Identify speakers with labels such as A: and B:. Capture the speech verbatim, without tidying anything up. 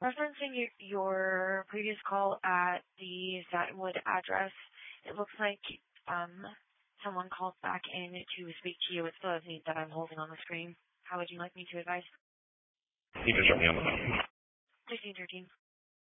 A: Referencing your, your previous call at the Satwood address, it looks like um, someone called back in to speak to you. It's the need that I'm holding on the screen. How would you like me to advise?
B: You just shut me on the phone.
A: sixteen thirteen.